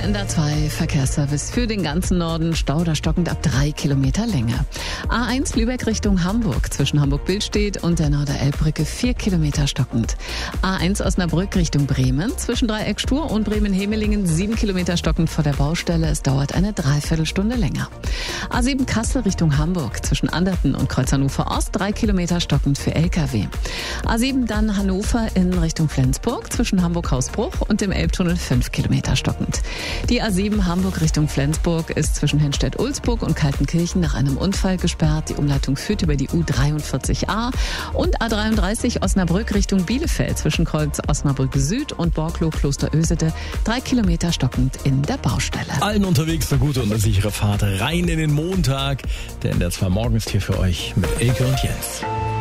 NDR2 Verkehrsservice für den ganzen Norden. Stau oder stockend ab 3 Kilometer Länge. A1 Lübeck Richtung Hamburg. Zwischen Hamburg-Billstedt und der Norder-Elbbrücke 4 Kilometer stockend. A1 Osnabrück Richtung Bremen. Zwischen Dreieck Stur und Bremen-Hemelingen 7 Kilometer stockend vor der Baustelle. Es dauert eine Dreiviertelstunde länger. A7 Kassel Richtung Hamburg. Zwischen Anderten und Kreuz Hannover Ost 3 Kilometer stockend für LKW. A7 dann Hannover in Richtung Flensburg. Zwischen Hamburg-Hausbruch und dem Elbtunnel 5 Kilometer stockend. Die A7 Hamburg Richtung Flensburg ist zwischen Henstedt-Ulzburg und Kaltenkirchen nach einem Unfall gesperrt. Die Umleitung führt über die U43a. Und A33 Osnabrück Richtung Bielefeld zwischen Kreuz Osnabrück Süd und Borklow-Klosterösede 3 Kilometer stockend in der Baustelle. Allen unterwegs eine gute und eine sichere Fahrt rein in den Montag. Der NDR2 Morgen ist hier für euch mit Elke und Jens.